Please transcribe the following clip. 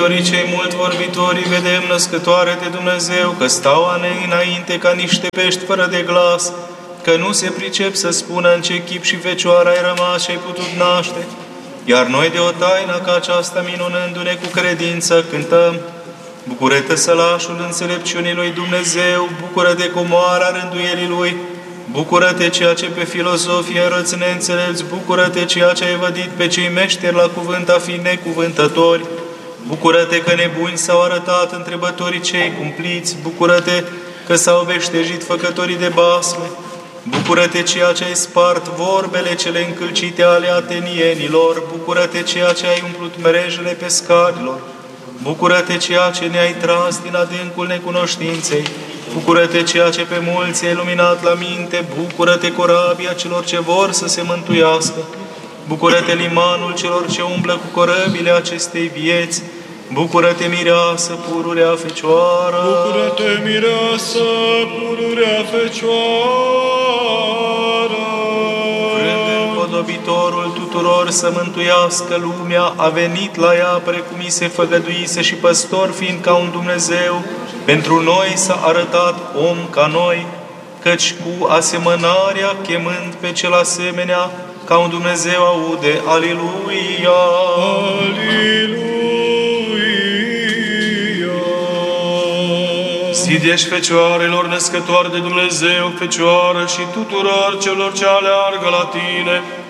Iubitorii cei mult vorbitorii, vedem născătoare de Dumnezeu, că stau înainte ca niște pești fără de glas, că nu se pricep să spună în ce chip și fecioară ai rămas și ai putut naște. Iar noi de o taină ca aceasta, minunându-ne cu credință, cântăm: Bucură-te, sălașul înțelepciunii lui Dumnezeu, bucură-te, comoara rânduielii lui, bucură-te, ceea ce pe filozofie arăți neînțelepți, bucură-te, ceea ce ai vădit pe cei meșteri la cuvânt a fi necuvântători, bucură-te că nebuni s-au arătat întrebătorii cei cumpliți, bucură-te că s-au veștejit făcătorii de basme, bucură-te, ceea ce ai spart vorbele cele încălcite ale atenienilor, bucură-te, ceea ce ai umplut merejele pescarilor, bucură-te, ceea ce ne-ai tras din adâncul necunoștinței, bucură-te, ceea ce pe mulți ai luminat la minte, bucură-te, corabia celor ce vor să se mântuiască, bucură-te, limanul celor ce umblă cu corăbile acestei vieți, bucură-te, mireasă, pururea Fecioară! Bucură-te, mireasă, pururea Fecioară! Vrând împodobitorul tuturor să mântuiască lumea, a venit la ea precum i se făgăduise și păstor fiind ca un Dumnezeu, pentru noi s-a arătat om ca noi, căci cu asemănarea, chemând pe cel asemenea, ca un Dumnezeu aude. Aliluia! Aliluia! Zidești Fecioarelor născătoare de Dumnezeu, Fecioară și tuturor celor ce aleargă la tine,